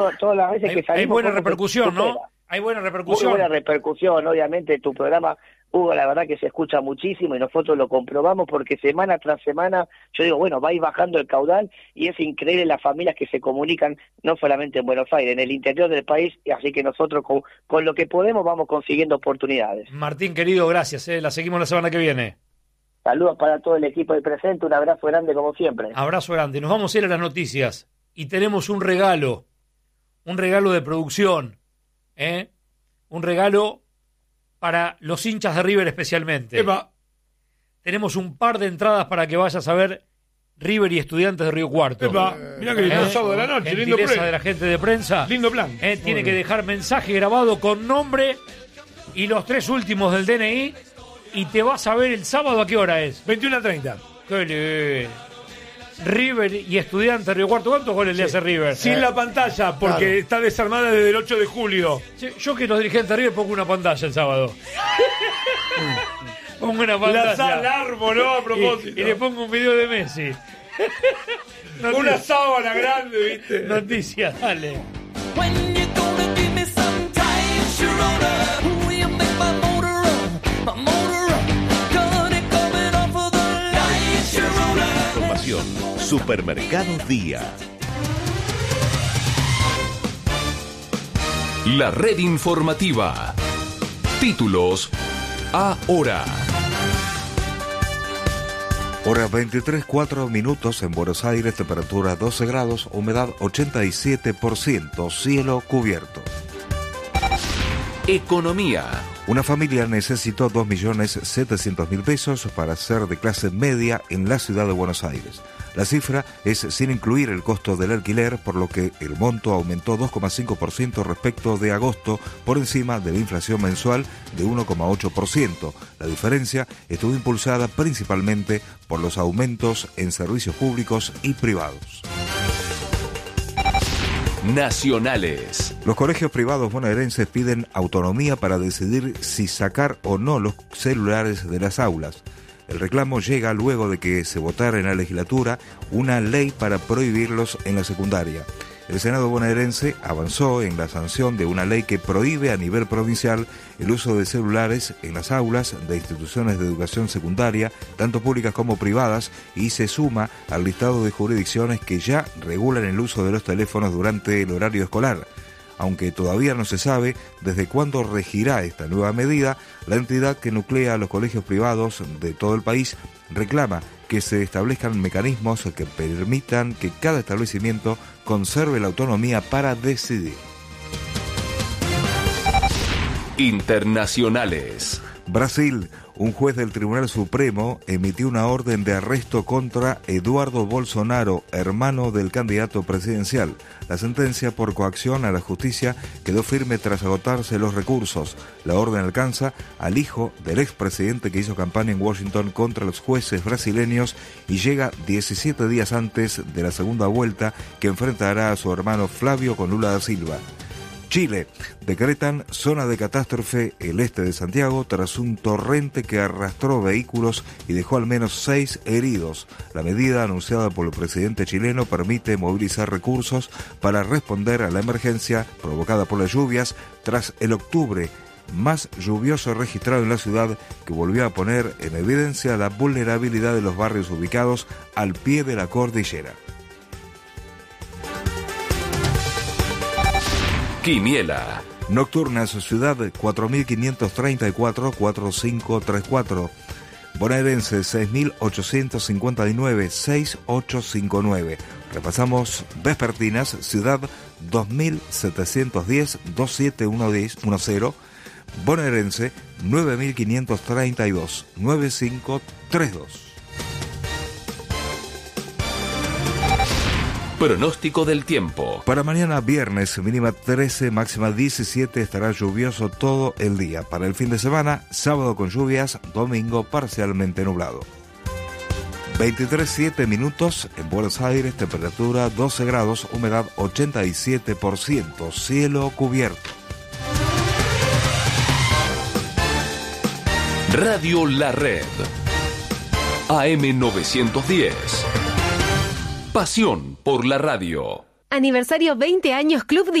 todas las veces que salimos... Hay buena repercusión, ¿no? Hay buena repercusión. Muy buena repercusión, obviamente, tu programa, Hugo, la verdad que se escucha muchísimo y nosotros lo comprobamos porque semana tras semana, yo digo, bueno, va a ir bajando el caudal y es increíble las familias que se comunican, no solamente en Buenos Aires, en el interior del país, así que nosotros con lo que podemos vamos consiguiendo oportunidades. Martín, querido, gracias, la seguimos la semana que viene. Saludos para todo el equipo del presente, un abrazo grande como siempre. Abrazo grande, nos vamos a ir a las noticias y tenemos un regalo de producción, un regalo para los hinchas de River especialmente. ¡Epa! Tenemos un par de entradas para que vayas a ver River y Estudiantes de Río Cuarto. ¡Epa! Mirá que lindo sábado de la noche, lindo plan. De la gente de prensa. Lindo plan. Tiene que dejar mensaje grabado con nombre y los 3 últimos del DNI y te vas a ver el sábado. ¿A qué hora es? 21:30. ¡Qué lindo! River y Estudiantes de Río Cuarto. ¿Cuántos goles le hace River? Sin la pantalla, porque está desarmada desde el 8 de julio. Sí, yo que los dirigentes de River pongo una pantalla el sábado. Pongo una pantalla. La sal árbol, ¿no? A propósito. Y le pongo un video de Messi. Una sábana grande, ¿viste? Noticias, dale. Supermercado Día. La red informativa. Títulos ahora. Hora 23:04 en Buenos Aires, temperatura 12 grados, humedad 87%, cielo cubierto. Economía. Una familia necesitó 2.700.000 pesos para ser de clase media en la ciudad de Buenos Aires. La cifra es sin incluir el costo del alquiler, por lo que el monto aumentó 2,5% respecto de agosto, por encima de la inflación mensual de 1,8%. La diferencia estuvo impulsada principalmente por los aumentos en servicios públicos y privados. Nacionales. Los colegios privados bonaerenses piden autonomía para decidir si sacar o no los celulares de las aulas. El reclamo llega luego de que se votara en la legislatura una ley para prohibirlos en la secundaria. El Senado bonaerense avanzó en la sanción de una ley que prohíbe a nivel provincial el uso de celulares en las aulas de instituciones de educación secundaria, tanto públicas como privadas, y se suma al listado de jurisdicciones que ya regulan el uso de los teléfonos durante el horario escolar. Aunque todavía no se sabe desde cuándo regirá esta nueva medida, la entidad que nuclea a los colegios privados de todo el país reclama que se establezcan mecanismos que permitan que cada establecimiento conserve la autonomía para decidir. Internacionales. Brasil. Un juez del Tribunal Supremo emitió una orden de arresto contra Eduardo Bolsonaro, hermano del candidato presidencial. La sentencia por coacción a la justicia quedó firme tras agotarse los recursos. La orden alcanza al hijo del expresidente que hizo campaña en Washington contra los jueces brasileños y llega 17 días antes de la segunda vuelta que enfrentará a su hermano Flavio con Lula da Silva. Chile. Decretan zona de catástrofe el este de Santiago tras un torrente que arrastró vehículos y dejó al menos 6 heridos. La medida anunciada por el presidente chileno permite movilizar recursos para responder a la emergencia provocada por las lluvias tras el octubre más lluvioso registrado en la ciudad, que volvió a poner en evidencia la vulnerabilidad de los barrios ubicados al pie de la cordillera. Quiniela. Nocturnas, ciudad 4534-4534. Bonaerense 6859-6859. Repasamos vespertinas, ciudad 2710-27110. Bonaerense 9532-9532. Pronóstico del tiempo. Para mañana viernes, mínima 13, máxima 17, estará lluvioso todo el día. Para el fin de semana, sábado con lluvias, domingo parcialmente nublado. 23:07 en Buenos Aires, temperatura 12 grados, humedad 87%, cielo cubierto. Radio La Red. AM 910. Pasión por la radio. Aniversario 20 años Club